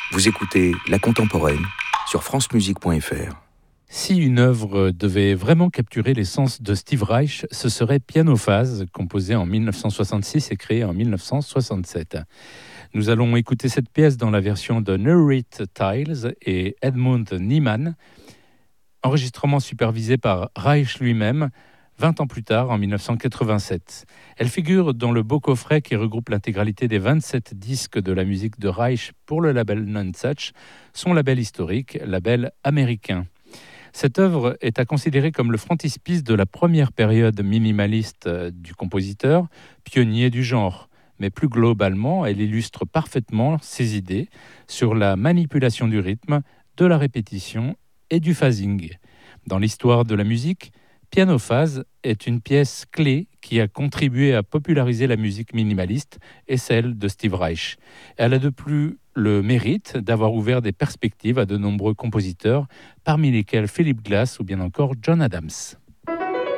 Vous écoutez La Contemporaine sur francemusique.fr. Si une œuvre devait vraiment capturer l'essence de Steve Reich, ce serait Pianophase, composé en 1966 et créé en 1967. Nous allons écouter cette pièce dans la version de Nurit Tiles et Edmund Niemann, enregistrement supervisé par Reich lui-même, 20 ans plus tard, en 1987. Elle figure dans le beau coffret qui regroupe l'intégralité des 27 disques de la musique de Reich pour le label Nonesuch, son label historique, label américain. Cette œuvre est à considérer comme le frontispice de la première période minimaliste du compositeur, pionnier du genre. Mais plus globalement, elle illustre parfaitement ses idées sur la manipulation du rythme, de la répétition et du phasing. Dans l'histoire de la musique, Pianophase est une pièce clé qui a contribué à populariser la musique minimaliste et celle de Steve Reich. Elle a de plus le mérite d'avoir ouvert des perspectives à de nombreux compositeurs, parmi lesquels Philip Glass ou bien encore John Adams.